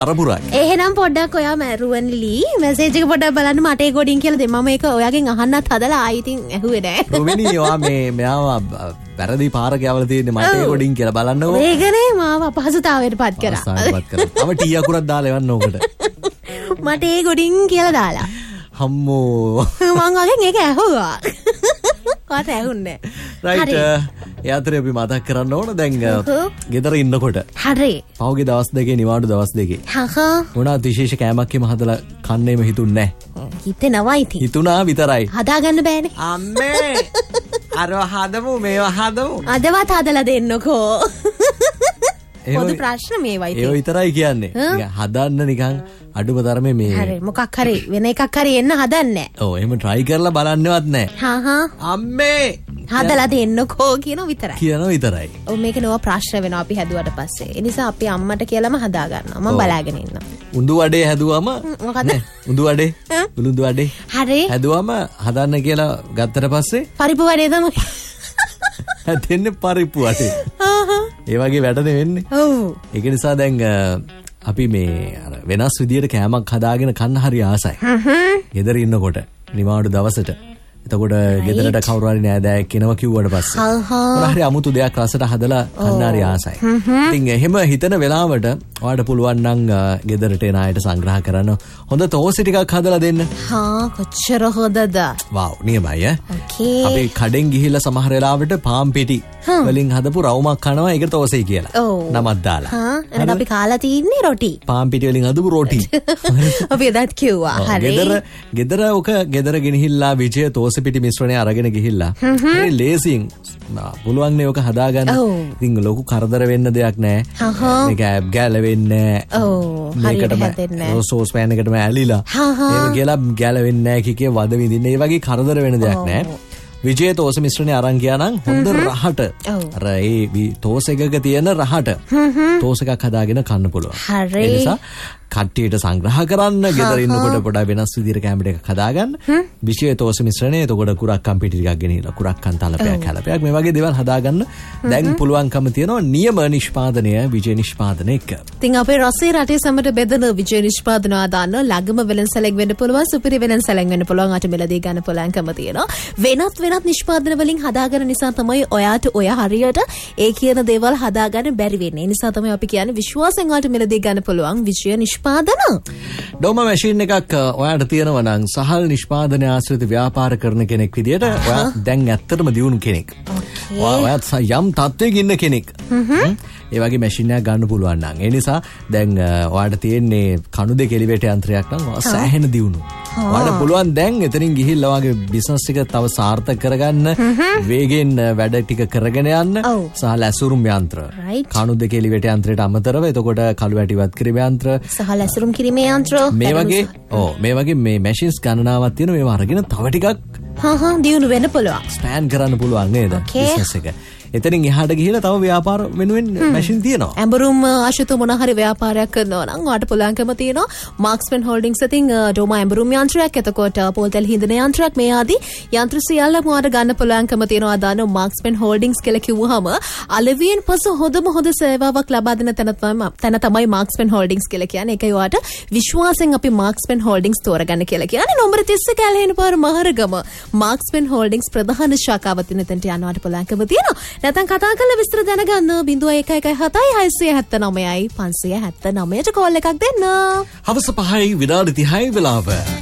අරපුරයි. එහෙනම් පොඩ්ඩක් ඔයා මරුවන්ලි මැසේජ් එක පොඩ්ඩක් බලන්න මට ඒ ගොඩින් කියලා දෙන්න. මම ඒක ඔයාගෙන් අහන්නත් හදලා ආයි ඉතින් ඇහුවේ නෑ. රොමිනි ඔයා මෙයාව වැරදි පාරක යවලා තියෙන්නේ මට ඒ ගොඩින් කියලා බලන්නකෝ. ඒකනේ මාව අපහසුතාවයට පත් කරා. මම ටී අකුරක් දාලා එවන්න ඕකට. මට ඒ ගොඩින් කියලා දාලා. හම්මෝ. මං වගේ ඒක ඇහුවා. කාට ඇහුන්නේ? රයිට්. යාත්‍රේ අපි මතක් කරන්න ඕන දැන් ගෙදර ඉන්නකොට. හරි. පහුගිය දවස් දෙකේ නිවාඩු දවස් දෙකේ. මොනවාද විශේෂ කෑමක් එම හදලා කන්නේම හිතුන්නේ නැහැ. හිතෙනවා ඉතින්. හිතුණා විතරයි. හදාගන්න බෑනේ. අම්මේ. අරව හදමු මේවා හදමු. අදවත් හදලා දෙන්නකෝ. පොදු ප්‍රශ්න මේවයි. ඒ විතරයි කියන්නේ. හදන්න නිකන් අඩුම තරමේ මේ. හරි මොකක් හරි වෙන එකක් හරි එන්න හදන්නේ. ඔව් එහෙම try කරලා බලන්නවත් නැහැ. අම්මේ. හදලා දෙන්නකෝ කියන විතරයි. කියන විතරයි. ඔව් මේක නෝ ප්‍රශ්න වෙනවා අපි හැදුවට පස්සේ. ඒ නිසා අපි අම්මට කියලාම හදා ගන්නවා. මම බලාගෙන ඉන්නවා. උඳු වඩේ හැදුවම මොකද? උඳු වඩේ. උඳු වඩේ. හරි. හැදුවම හදන්න කියලා ගත්තට පස්සේ පරිප්පු වඩේ තමයි. හැදෙන්නේ පරිප්පු වඩේ. ඒ වගේ වැඩනේ වෙන්නේ. ඔව්. ඒක නිසා දැන් අපි මේ වෙනස් විදියට කෑමක් හදාගෙන කන්න හරි ආසයි. ගෙදර ඉන්නකොට නිවාඩු දවසට. එතකොට ගෙදරට කවුරු හරි නෑදෑයෙක් කෙනවා කිව්වට පස්සේ මොනවා හරි අමුතු දෙයක් රසට හදලා කන්න හරි ආසයි. ඉතින් එහෙම හිතන වෙලාවට ඔයාලට පුළුවන් නම් ගෙදරට එන අයට සංග්‍රහ කරන්න හොඳ තෝසි ටිකක් හදලා දෙන්න. කොච්චර හොඳද? වව් නියමයි ඈ. ඕකේ. අපි කඩෙන් ගිහිල්ලා සමහර වෙලාවට පාම් පිටි වලින් හදපු රවුමක් කනවා ඒකට තෝසෙයි කියලා. නමක් දාලා. එහෙනම් අපි කාලා තින්නේ රොටි. පාම් පිටි වලින් හදපු රොටි. අපි එදාත් කිව්වා. හරි. ගෙදර ඔක ගෙදර ගෙනහිල්ලා විජය පිටි මිශ්‍රණය අරගෙන ගිහිල්ලා හරි ලේසියෙන් පුළුවන් නේ ඔක හදාගන්න. ඉතින් ලොකු කරදර වෙන්න දෙයක් නැහැ. මේක ඇබ් ගැලවෙන්නේ නැහැ. ඔව් හරියට හැදෙන්නේ නැහැ. සෝස් පෑන් එකටම ඇලිලා එහෙම කියලා ගැලවෙන්නේ නැහැ කිකේ වද විඳින්න. ඒ වගේ කරදර වෙන දෙයක් නැහැ. විජය තෝස මිශ්‍රණය අරන් ගියා නම් හොඳ රහට අර ඒ තෝස එකක තියෙන රහට තෝස එකක් හදාගෙන කන්න පුළුවන්. හරි. ඒ නිසා කට්ටියට සංග්‍රහ කරන්න ගෙදර ඉන්නකොට පොඩ්ඩක් වෙනස් විදිහට කැමරේ එකක් හදාගන්න. විශේෂ තෝස මිශ්‍රණය එතකොට කුරක්කම් පිටි ටිකක් ගෙනියලා කුරක්කම් තලපයක් හැලපයක් මේ වගේ දේවල් හදාගන්න දැන් පුළුවන්කම තියෙනවා නියම නිෂ්පාදනය විජය නිෂ්පාදනය එක. ඉතින් අපේ රසයේ රටේ සමට බෙදෙන විජය නිෂ්පාදන ආදාන ළඟම වෙළඳසැලෙන් වෙන්න පුළුවන් සුපිරි වෙළඳසැලෙන් වෙන්න පුළුවන් අට මෙලදී ගන්න පුළුවන්කම තියෙනවා. වෙනත් නිෂ්පාදන වලින් හදාගන්න නිසා තමයි ඔයාට ඔය හරියට ඒ කියන දේවල් හදාගන්න බැරි වෙන්නේ. ඒ නිසා තමයි අපි කියන්නේ විශ්වාසයෙන් ඔයාට මෙලදී ගන්න පුළුවන් විජය නිෂ්පාදන. ඩෝම මැෂින් එකක් ඔයාට තියෙනවා නම් සහල් නිෂ්පාදන ආශ්‍රිත ව්‍යාපාර කරන කෙනෙක් විදියට ඔයා දැන් ඇත්තටම දියුණු කෙනෙක්. ඔයාත් යම් තත්ත්වයක ඉන්න කෙනෙක්. ඒ වගේ මැෂින් එකක් ගන්න පුළුවන් නම් ඒ නිසා දැන් ඔයාට තියෙන්නේ කණු දෙක එලිවේටර් යන්ත්‍රයක් නම් ඔයා සෑහෙන දියුණු. ඔයාට පුළුවන් දැන් එතනින් ගිහිල්ලා ඔයාගේ බිස්නස් එක තව සාර්ථක කරගන්න වේගෙන් වැඩ ටික කරගෙන යන්න සහ ලැසුරුම් යන්ත්‍ර කණු දෙක එලිවේටර් යන්ත්‍රයට අමතරව එතකොට කළු වැටිවත් කිරීම යන්ත්‍ර සහ ලැසුරුම් කිරීමේ යන්ත්‍ර මේ වගේ මේ මැෂින්ස් ගණනාවක් තියෙනවා මේවා අරගෙන තව ටිකක් දියුණු වෙන්න පුළුවන්. ස්පෑන් කරන්න පුළුවන් නේද බිස්නස් එක. එතනින් එහාට ගිහිල්ලා තව ව්‍යාපාර වෙනුවෙන් මැෂින් තියෙනවා. ඇඹරුම් ආශිත මොන හරි ව්‍යාපාරයක් කරනවා නම් ඔයාට පුළුවන්කම තියෙනවා මාක්ස්මන් හෝල්ඩින්ග්ස් අතින් ඩෝමා ඇඹරුම් යන්ත්‍රයක් එතකොට පොල්තෙල් හිඳන යන්ත්‍රයක් මේ ආදී යන්ත්‍ර සියල්ලම ඔයාට ගන්න පුළුවන්කම තියෙනවා. දාන මාක්ස්මන් හෝල්ඩින්ග්ස් කියලා කිව්වහම අලෙවියෙන් පසු හොඳම හොඳ සේවාවක් ලබා දෙන තැන තමයි මාක්ස්මන් හෝල්ඩින්ග්ස් කියලා කියන්නේ. ඒකයි ඔයාට විශ්වාසයෙන් අපි මාක්ස්මන් හෝල්ඩින්ග්ස් තෝරගන්න කියලා කියන්නේ. නම්බර 30 කැලේන පාර මහරගම මාක්ස්මන් හෝල්ඩින්ග්ස් ප්‍රධාන ශාඛාව තියෙන තැනට යනවාට පුළුවන්කම තියෙනවා. නැත්නම් කතා කරලා විස්තර දැනගන්න 0117 579 579ට කෝල් එකක් දෙන්න. හවස 5යි විනාඩි 30යි වෙලාව.